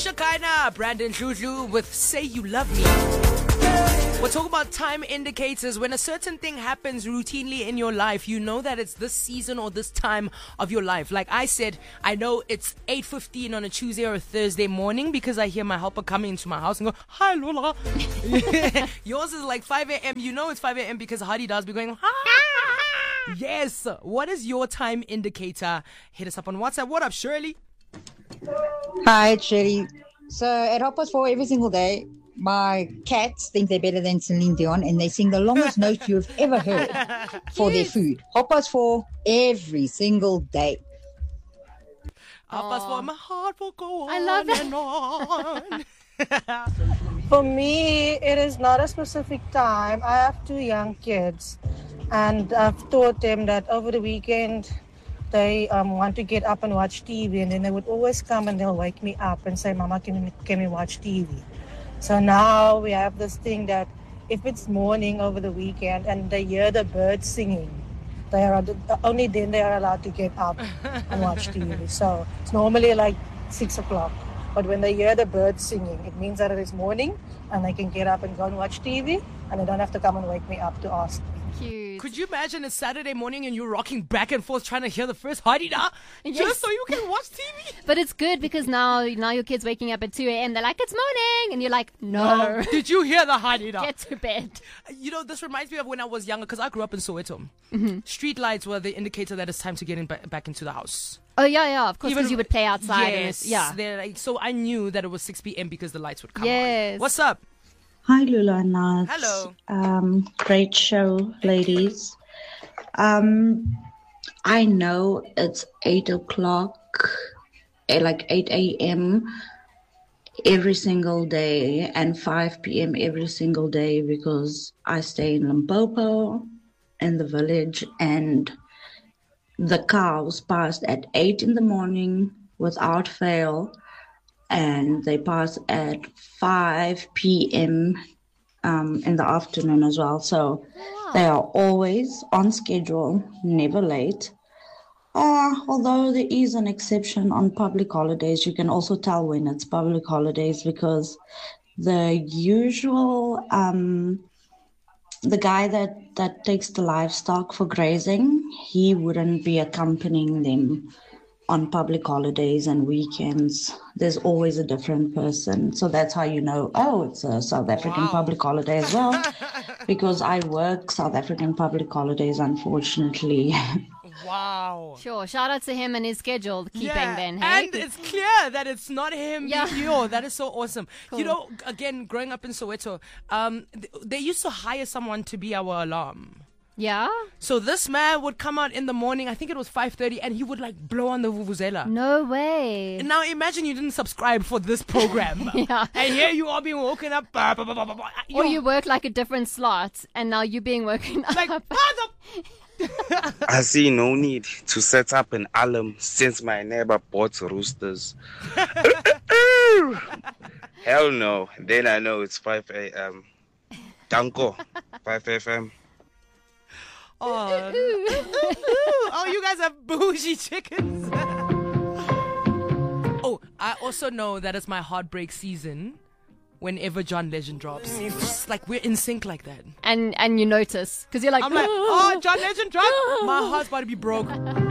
Shekinah, Brandon Juju with Say You Love Me. We're talking about time indicators. When a certain thing happens routinely in your life, you know that it's this season or this time of your life. Like I said, I know it's 8:15 on a Tuesday or a Thursday morning because I hear my helper coming into my house and go, "Hi, Lola." Yours is like 5 a.m. You know it's 5 a.m. because Hadi does be going, "Hi." Yes. What is your time indicator? Hit us up on WhatsApp. What up, Shirley? Hi, it's Shirley. So at 4:30 every single day, my cats think they're better than Celine Dion and they sing the longest note you've ever heard for their food. 4:30 every single day. 4:30, my heart will go on. I love that. And on. For me, it is not a specific time. I have 2 young kids, and I've taught them that over the weekend they want to get up and watch TV, and then they would always come and they'll wake me up and say, "Mama, can we watch TV?" So now we have this thing that if it's morning over the weekend and they hear the birds singing, they are only then they are allowed to get up and watch TV. So it's normally like 6 o'clock. But when they hear the birds singing, it means that it is morning and they can get up and go and watch TV and they don't have to come and wake me up to ask me. Cute. Could you imagine it's Saturday morning and you're rocking back and forth trying to hear the first Hadida just so you can watch TV? But it's good because now your kid's waking up at 2 a.m. They're like, "It's morning." And you're like, "No. Did you hear the Hadida? Get to bed." You know, this reminds me of when I was younger because I grew up in Soweto. Street lights were the indicator that it's time to get back into the house. Oh, yeah, of course, Even- because you would play outside. Yes. And yeah. They're like, so I knew that it was 6 p.m. because the lights would come Yes. on. What's up? Hi, Lula and Naz. Hello. Great show, ladies. I know it's 8 o'clock, like 8 a.m. every single day and 5 p.m. every single day because I stay in Limpopo in the village and the cows pass at 8 in the morning without fail and they pass at 5 p.m. In the afternoon as well. So they are always on schedule, never late. Although there is an exception on public holidays, you can also tell when it's public holidays because the usual, the guy that takes the livestock for grazing, he wouldn't be accompanying them on public holidays and weekends. There's always a different person. So that's how you know, it's a South African public holiday as well. Because I work South African public holidays, unfortunately. Wow. Sure. Shout out to him and his schedule keeping then, hey? And it's clear that it's not him. Yeah. Yo, that is so awesome. Cool. You know, again, growing up in Soweto, they used to hire someone to be our alarm. Yeah? So this man would come out in the morning, I think it was 5:30, and he would like blow on the vuvuzela. No way. And now imagine you didn't subscribe for this program. Yeah. And here you are being woken up. Or you work like a different slot and now you're being woken up. like, I see no need to set up an alarm since my neighbor bought roosters. Hell no. Then I know it's 5 a.m. Danko, 5 FM. Oh, oh, you guys are bougie chickens. Oh, I also know that it's my heartbreak season whenever John Legend drops. It's just like we're in sync like that. And you notice because you're like, I'm like, oh, John Legend dropped. My heart's about to be broke.